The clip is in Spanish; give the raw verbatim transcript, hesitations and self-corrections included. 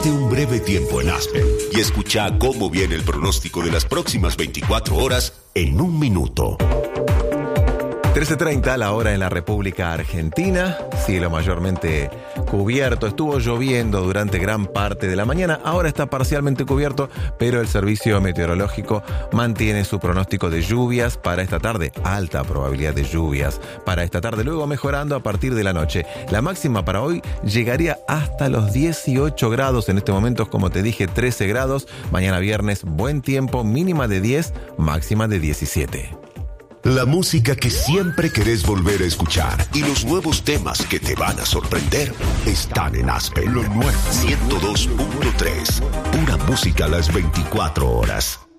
Date un breve tiempo en Aspen y escucha cómo viene el pronóstico de las próximas veinticuatro horas en un minuto. trece treinta, la hora en la República Argentina. Cielo mayormente cubierto. Estuvo lloviendo durante gran parte de la mañana. Ahora está parcialmente cubierto, pero el servicio meteorológico mantiene su pronóstico de lluvias para esta tarde. Alta probabilidad de lluvias para esta tarde, luego mejorando a partir de la noche. La máxima para hoy llegaría hasta los dieciocho grados. En este momento, como te dije, trece grados. Mañana viernes, buen tiempo, mínima de diez, máxima de diecisiete. La música que siempre querés volver a escuchar y los nuevos temas que te van a sorprender están en Aspen. Lo nuevo ciento dos punto tres. Pura música a las veinticuatro horas.